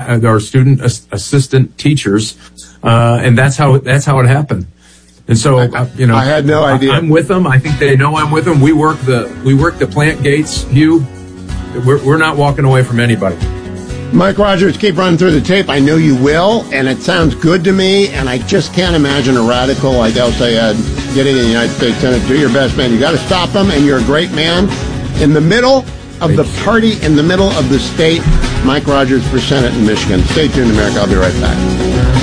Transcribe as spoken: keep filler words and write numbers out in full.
uh, our student ass- assistant teachers, uh, and that's how that's how it happened. And so, uh, you know, I had no idea. I'm with them. I think they know I'm with them. We work the we work the plant gates. Hugh, we're we're not walking away from anybody. Mike Rogers, keep running through the tape. I know you will, and it sounds good to me, and I just can't imagine a radical like El Sayed getting in the United States Senate. Do your best, man. You got to stop him, and you're a great man. In the middle of the party, in the middle of the state, Mike Rogers for Senate in Michigan. Stay tuned, America. I'll be right back.